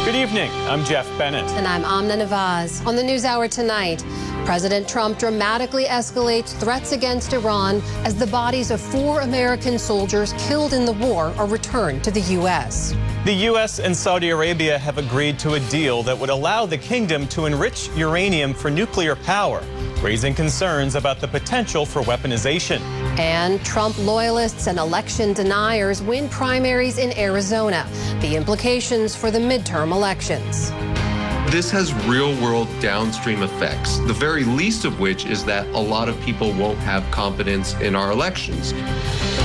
Good evening. I'm Jeff Bennett. And I'm Amna Nawaz. On the NewsHour tonight, President Trump dramatically escalates threats against Iran as the bodies of 4 American soldiers killed in the war are returned to the U.S. The U.S. and Saudi Arabia have agreed to a deal that would allow the kingdom to enrich uranium for nuclear power, raising concerns about the potential for weaponization. And Trump loyalists and election deniers win primaries in Arizona. The implications for the midterm elections. This has real-world downstream effects, the very least of which is that a lot of people won't have confidence in our elections.